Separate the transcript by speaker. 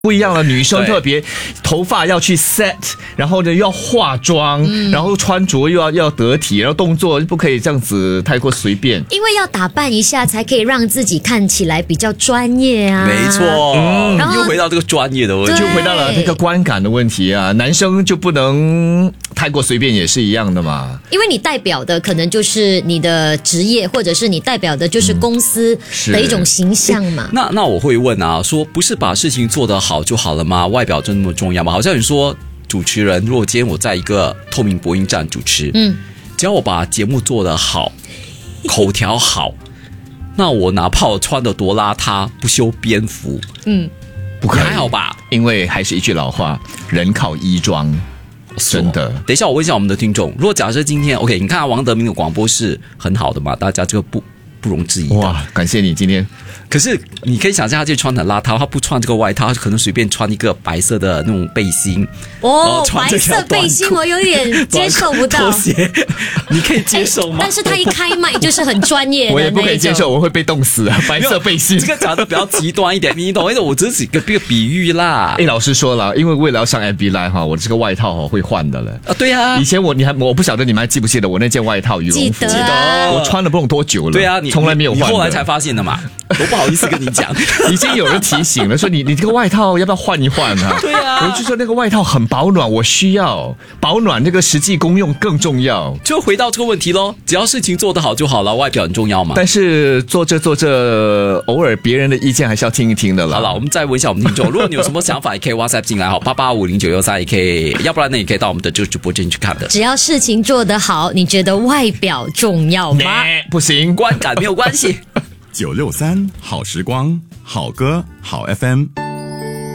Speaker 1: 不一样了，女生特别头发要去 set， 然后呢又要化妆，然后穿着又要得体，然后动作不可以这样子太过随便，
Speaker 2: 因为要打扮一下才可以让自己看起来比较专业啊。
Speaker 3: 没错，
Speaker 2: 然后
Speaker 3: 又回到这个专业的问题，
Speaker 1: 就回到了那个观感的问题啊。男生就不能太过随便，也是一样的嘛。
Speaker 2: 因为你代表的可能就是你的职业，或者是你代表的就是公司的一种形象嘛。
Speaker 3: 那我会问啊，说不是把事情做得好就好了吗？外表真的那么重要吗？好像你说主持人，如果今天我在一个透明播音站主持，只要我把节目做得好，口条好，那我哪怕我穿得多邋遢，不修边幅，
Speaker 1: 不可以，
Speaker 3: 还好吧？
Speaker 1: 因为还是一句老话，人靠衣装。真的，
Speaker 3: 等一下我问一下我们的听众，如果假设今天 OK， 你看王德明的广播是很好的嘛，大家这个不容置疑的。
Speaker 1: 哇，感谢你今天。
Speaker 3: 可是你可以想象，他就穿很邋遢，他不穿这个外套，他可能随便穿一个白色的那种背心。
Speaker 2: 白色背心我有点接受不到。
Speaker 3: 拖鞋，你可以接受吗？
Speaker 2: 但是他一开麦就是很专业的，
Speaker 1: 我也不可以接受，我会被冻死啊！白色背心，
Speaker 3: 这个讲的比较极端一点，你懂？我只是一个比喻啦。
Speaker 1: 老师说了，因为为了要上 FB Live 哈，我这个外套会换的了。
Speaker 3: 对啊，
Speaker 1: 以前我不晓得你们还记不记得我那件外套羽绒服？
Speaker 2: 记得，
Speaker 1: 我穿了不懂多久了。
Speaker 3: 对啊，你
Speaker 1: 从来没有换。
Speaker 3: 你后来才发现的嘛，我不好意思跟你讲。
Speaker 1: 已经有人提醒了，说你这个外套要不要换一换啊？
Speaker 3: 对啊，
Speaker 1: 我就说那个外套很保暖，我需要保暖，这个实际功用更重要。
Speaker 3: 就回到这个问题咯，只要事情做得好就好了，外表很重要嘛。
Speaker 1: 但是做这，偶尔别人的意见还是要听一听的啦。
Speaker 3: 好了，我们再问一下我们听众，如果你有什么想法，也可以 WhatsApp 进来哈，88509613也可以，要不然呢也可以到我们的这个直播间去看的。
Speaker 2: 只要事情做得好，你觉得外表重要吗？
Speaker 1: 不行，
Speaker 3: 观感没有关系。
Speaker 4: 963好时光，好歌好 FM。